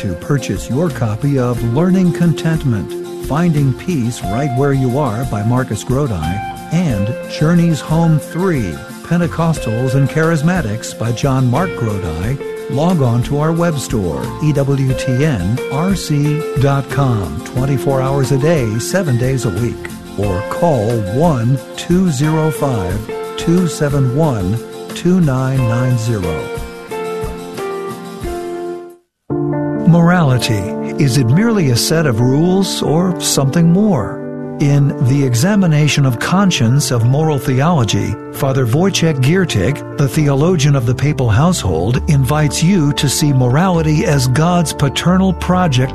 to purchase your copy of Learning Contentment, Finding Peace Right Where You Are by Marcus Grodi, and Journeys Home 3, Pentecostals and Charismatics by John Mark Grodi, log on to our web store, EWTNRC.com, 24 hours a day, 7 days a week, or call 1-205-271-2990. Morality. Is it merely a set of rules or something more? In The Examination of Conscience of Moral Theology, Father Wojciech Giertych, the theologian of the papal household, invites you to see morality as God's paternal project